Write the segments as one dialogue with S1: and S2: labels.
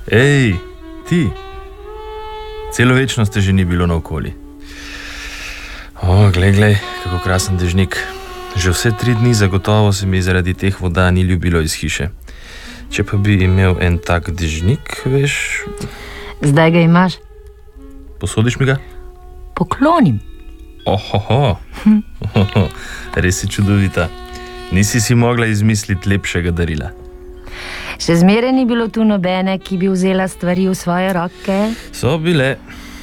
S1: Ej, ti. Celo večnost te že ni bilo naokoli. Glej, kako krasen dežnik. Že vse 3 dni zagotovo se mi zaradi teh voda ni ljubilo iz hiše. Če pa bi imel en tak dežnik, veš...
S2: Zdaj ga imaš?
S1: Posodiš mi ga?
S2: Poklonim.
S1: Res si čudovita. Nisi si mogla izmisliti lepšega darila.
S2: Še zmeraj ni bilo tu nobene, ki bi vzela stvari v svoje roke?
S1: So bile.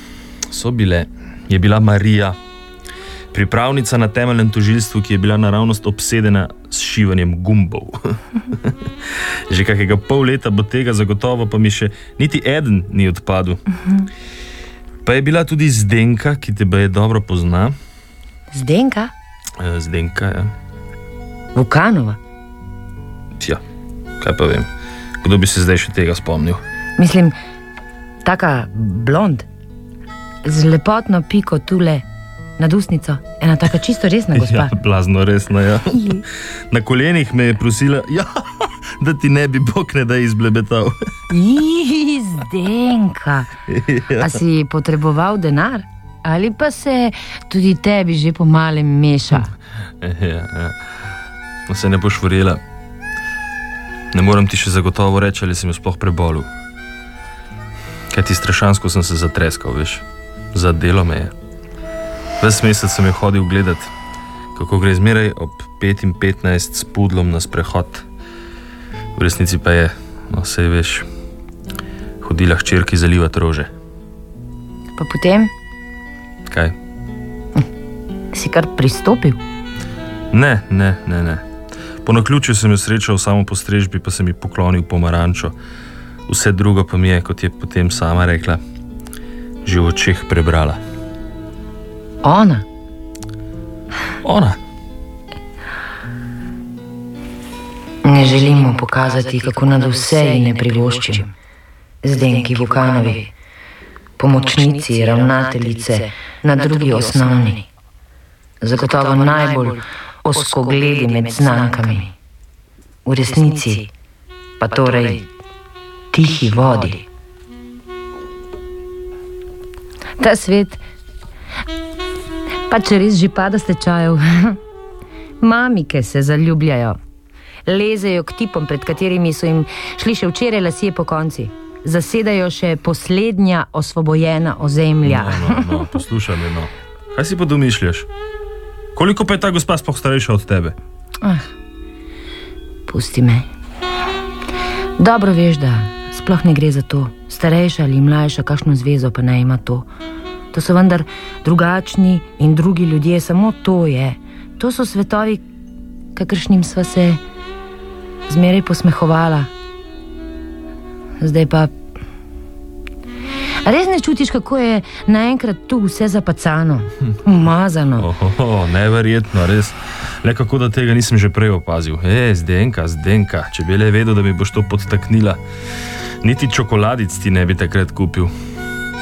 S1: Je bila Marija, pripravnica na temeljnem tožilstvu, ki je bila naravnost obsedena s šivanjem gumbov. Že kakega pol leta bo tega zagotovo, pa mi še niti eden ni odpadel. Pa je bila tudi Zdenka, ki tebe je dobro pozna.
S2: Zdenka?
S1: Zdenka, ja.
S2: Vukanova?
S1: Tja, kaj pa vem. Kdo bi se zdaj še tega spomnil?
S2: Mislim, taka blond, z lepotno piko tule nad usnico. Ena taka čisto resna gospa.
S1: Ja, blazno resna, ja. Na kolenih me je prosila, da ti ne bi Bog ne da izblebetal.
S2: Zdenka. A si potreboval denar? Ali pa se tudi tebi že po malem meša?
S1: Ja. No, se ne boš verjela. Ne moram ti še zagotovo reči, ali sem jo sploh prebolel. Kaj ti strašansko sem se zatreskal, veš. Zadelo me je. Ves mesec sem jo hodil gledat, kako gre zmeraj ob 5:15 s pudlom na sprehod. V resnici pa je, no sej veš, hodila hčerki zalivat rože.
S2: Pa potem?
S1: Kaj?
S2: Si kar pristopil?
S1: Ne. Po naključju sem jo srečal samo po strežbi, pa sem ji poklonil pomarančo. Vse drugo pa mi je, kot je potem sama rekla, že v očeh prebrala.
S2: Ona? Ne želimo pokazati, kako nad vse ji ne privoščim. Zdenki Vukanovi, pomočnici, ravnateljice, na drugi osnovni. Zagotovo najbolj ozkogledi med znankami. V resnici pa torej tihi vodi. Ta svet pa če res že pada s tečajev. Mamike se zaljubljajo. Lezejo k tipom, pred katerimi so jim šli še včeraj lasje po konci. Zasedajo še poslednja osvobojena ozemlja.
S1: No, poslušaj me, no. Kaj si pa domišljaš? Koliko pa je ta gospa sploh starejša od tebe?
S2: Pusti me. Dobro veš, da sploh ne gre za to. Starejša ali mlajša, kakšno zvezo pa ne ima to. To so vendar drugačni in drugi ljudje, samo to je. To so svetovi, kakršnim sva se zmeraj posmehovala. Zdaj pa... A res ne čutiš, kako je naenkrat tu vse zapacano, umazano?
S1: Neverjetno, res. Le kako da tega nisem že prej opazil. Zdenka, če bi le vedel, da mi boš to podtaknila. Niti čokoladic ti ne bi takrat kupil.